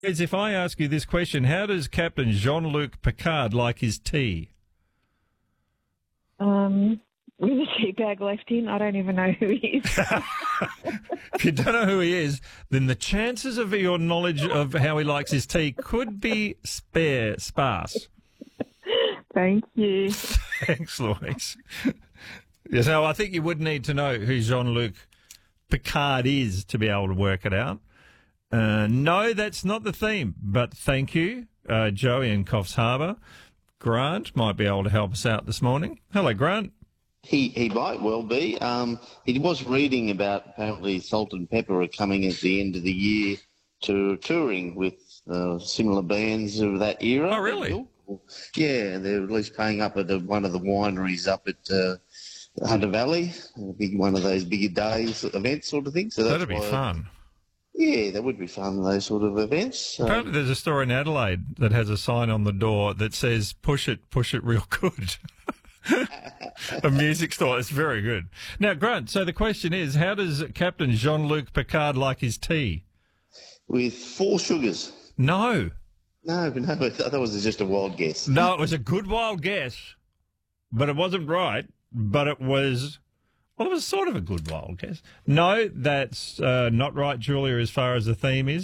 If I ask you this question, how does Captain Jean-Luc Picard like his tea? With a tea bag left in, I don't even know who he is. If you don't know who he is, then the chances of your knowledge of how he likes his tea could be sparse. Thank you. Thanks, Louise. Yes, no, I think you would need to know who Jean-Luc Picard is to be able to work it out. No, that's not the theme, but thank you, Joey in Coffs Harbour. Grant might be able to help us out this morning. Hello, Grant. He might well be. He was reading about apparently Salt and Pepper are coming at the end of the year to touring with similar bands of that era. Oh, really? Yeah, they're at least paying up at one of the wineries up at Hunter Valley, one of those bigger days events sort of thing. So that'd be fun. Yeah, that would be fun, those sort of events. Apparently there's a store in Adelaide that has a sign on the door that says, push it real good. A music store. It's very good. Now, Grant, so the question is, how does Captain Jean-Luc Picard like his tea? With 4 sugars. No. No, that was just a wild guess. No, it was a good wild guess, but it wasn't right, but it was... Well, it was sort of a good wild guess. No, that's not right, Julia, as far as the theme is.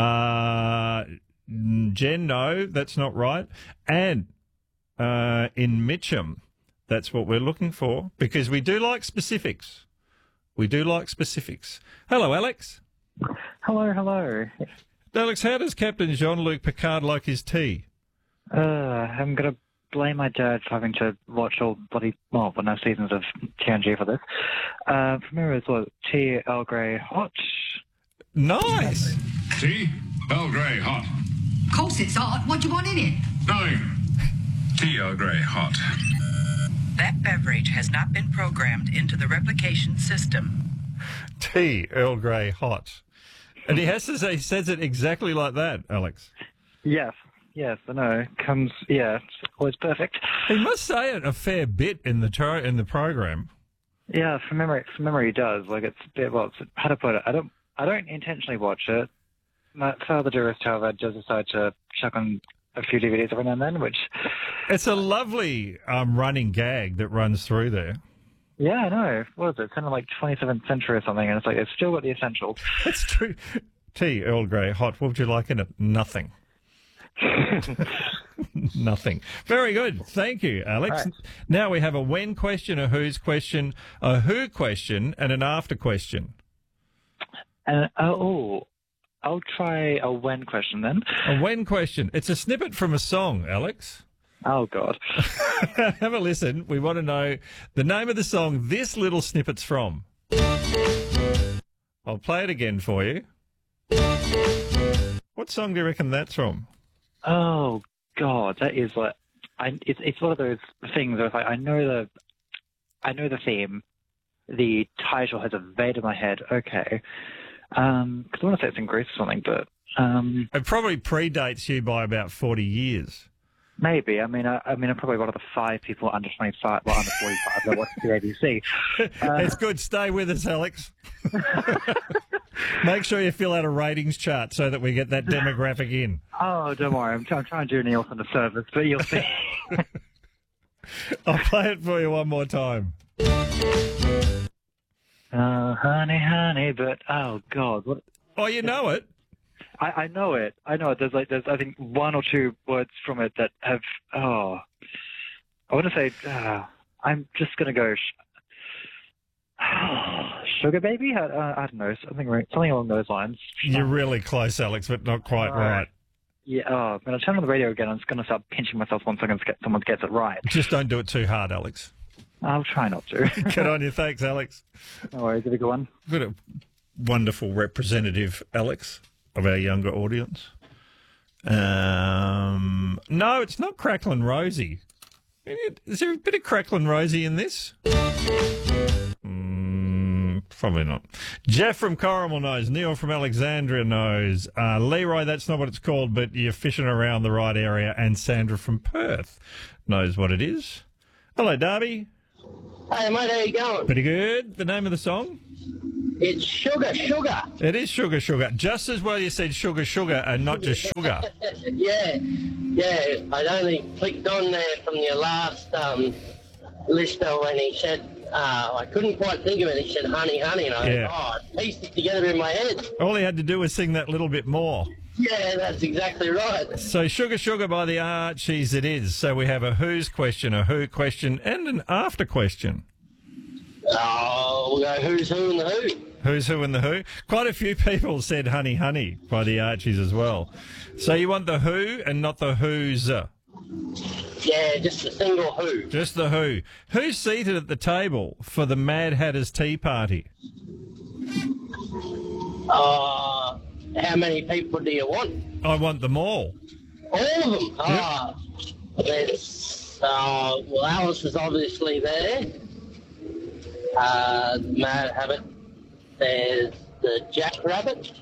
Jen, no, that's not right. And in Mitcham, that's what we're looking for, because we do like specifics. We do like specifics. Hello, Alex. Hello. Alex, how does Captain Jean-Luc Picard like his tea? I'm going to blame my dad for having to watch all no seasons of TNG for this. From here is what? Tea Earl Grey hot. Nice. Tea Earl Grey hot. Of course it's hot. What do you want in it? No. Tea Earl Grey hot. That beverage has not been programmed into the replication system. Tea Earl Grey hot. And he says it exactly like that, Alex. Yes, I know. It's always perfect. He must say it a fair bit in the program. Yeah, from memory he does. Like, it's a bit, how to put it? I don't intentionally watch it. My father, dearest, however, does decide to chuck on a few DVDs every now and then, which... It's a lovely running gag that runs through there. Yeah, I know. What is it? It's kind of like 27th century or something, and it's like, it's still got the essentials. That's true. Tea Earl Grey hot. What would you like in it? Nothing. Nothing. Very good. Thank you, Alex. Right. Now we have a when question, a who's question, a who question, and an after question. I'll try a when question then. A when question. It's a snippet from a song, Alex. Oh, God. Have a listen. We want to know the name of the song this little snippet's from. I'll play it again for you. What song do you reckon that's from? Oh, God. That is like... It's one of those things where if I know the theme, the title has evaded my head. Okay. Because I want to say it's in Greece or something, but... It probably predates you by about 40 years. Maybe. I'm probably one of the 5 people under 25, well, under 45 that watch the ABC. It's good. Stay with us, Alex. Make sure you fill out a ratings chart so that we get that demographic in. Oh, don't worry. I'm trying to do Nielsen a service, but you'll see. I'll play it for you one more time. Honey, but oh, God. What? Oh, you know it? I know it. There's I think 1 or 2 words from it that have, I want to say, I'm just going to go, Sugar Baby? I don't know, something along those lines. You're really close, Alex, but not quite right. Yeah, when I turn on the radio again, I'm just going to start pinching myself once someone gets it right. Just don't do it too hard, Alex. I'll try not to. Good on you. Thanks, Alex. No worries. Have a good one. Got a wonderful representative, Alex, of our younger audience. No, it's not Cracklin' Rosie. Is there a bit of Cracklin' Rosie in this? Probably not. Jeff from Corrimal knows. Neil from Alexandria knows. Leroy, that's not what it's called, but you're fishing around the right area. And Sandra from Perth knows what it is. Hello, Darby. Hey, mate, how you going? Pretty good. The name of the song? It's sugar. It is sugar. Just as well you said sugar and not just sugar. Yeah. I'd only clicked on there from your last listener when he said, I couldn't quite think of it. He said honey, and I pieced it together in my head. All he had to do was sing that little bit more. Yeah, that's exactly right. So Sugar by the Archies it is. So we have a who's question, a who question, and an after question. Oh, we'll go who's who and the who. Who's who and the who? Quite a few people said honey by the Archies as well. So you want the who and not the who's? Yeah, just a single who. Just the who. Who's seated at the table for the Mad Hatter's Tea Party? How many people do you want? I want them all. All of them? Yep. There's, well, Alice is obviously there. Mad Habit. There's the Jackrabbit.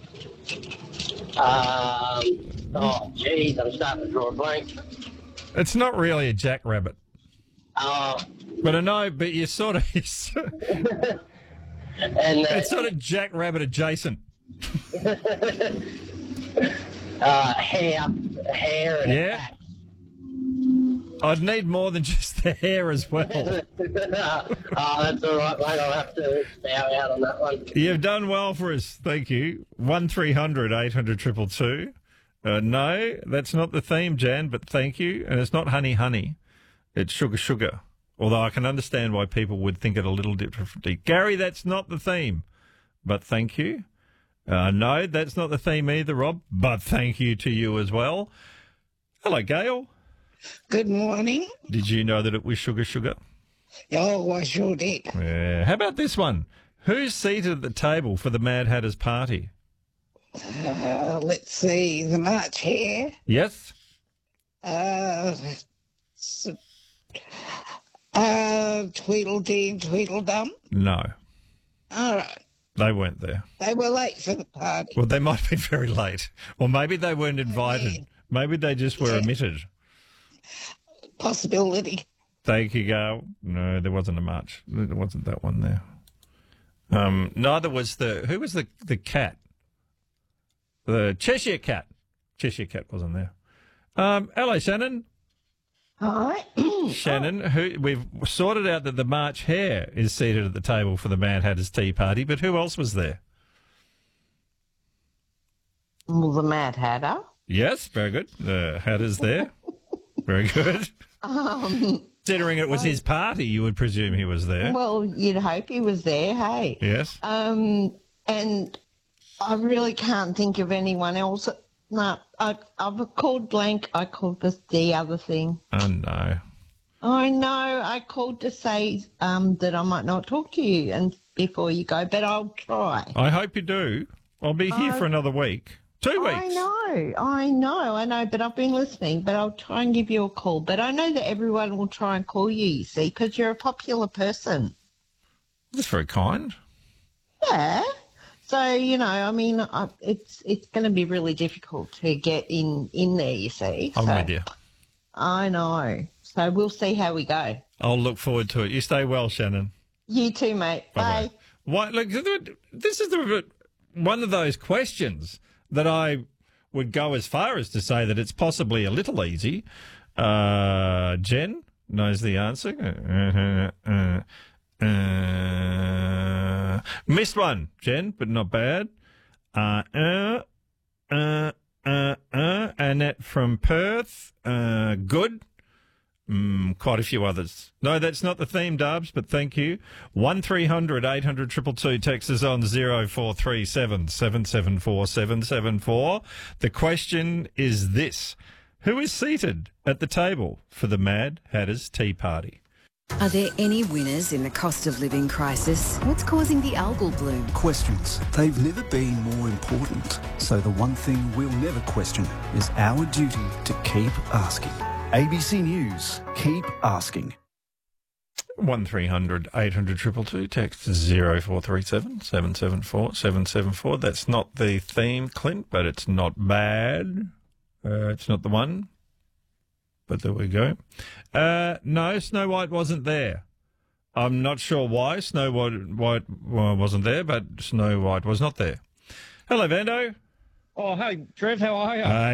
Geez, I'm starting to draw a blank. It's not really a jackrabbit. But I know, but you're sort of... and it's sort of jackrabbit adjacent. Hair and a cat. I'd need more than just the hair as well. That's all right, mate. I'll have to bow out on that one. You've done well for us. Thank you. 1300 800 222. No, that's not the theme, Jan, but thank you. And it's not honey. It's sugar. Although I can understand why people would think it a little differently. Gary, that's not the theme, but thank you. No, that's not the theme either, Rob, but thank you to you as well. Hello, Gail. Good morning. Did you know that it was sugar? Oh, I sure did. Yeah. How about this one? Who's seated at the table for the Mad Hatter's party? Let's see. The March Hare. Yes. Tweedledee and Tweedledum. No. All right. They weren't there. They were late for the party. Well, they might be very late. Or maybe they weren't invited. Yeah. Maybe they just were omitted. Possibility. Thank you, Gail. No, there wasn't a march. There wasn't that one there. Neither was who was the cat? The Cheshire Cat. Cheshire Cat wasn't there. Hello, Shannon. Hi. Shannon, we've sorted out that the March Hare is seated at the table for the Mad Hatter's Tea Party, but who else was there? Well, the Mad Hatter. Yes, very good. The Hatter's there. Very good. Considering it was his party, you would presume he was there. Well, you'd hope he was there, hey? Yes. And I really can't think of anyone else. No, I've called blank. I called the other thing. Oh, no. I know. I called to say that I might not talk to you and before you go, but I'll try. I hope you do. I'll be here for another week. 2 weeks. I know, but I've been listening, but I'll try and give you a call. But I know that everyone will try and call you see, because you're a popular person. That's very kind. Yeah. So, I mean, it's going to be really difficult to get in there, you see. I'm with you. I know. So we'll see how we go. I'll look forward to it. You stay well, Shannon. You too, mate. Bye. Why, look, this is one of those questions that I would go as far as to say that it's possibly a little easy. Jen knows the answer. Missed one, Jen, but not bad. Annette from Perth. Good. Quite a few others. No, that's not the theme, Dubs, but thank you. 1300 800 222. Text us on 0437 774 774. The question is this. Who is seated at the table for the Mad Hatter's Tea Party? Are there any winners in the cost of living crisis? What's causing the algal bloom? Questions. They've never been more important. So the one thing we'll never question is our duty to keep asking. ABC News. Keep asking. 1300 800 222. Text 0437 774 774. That's not the theme, Clint, but it's not bad. It's not the one. But there we go. No, Snow White wasn't there. I'm not sure why Snow White wasn't there, but Snow White was not there. Hello, Vando. Oh, hey, Trev, how are you?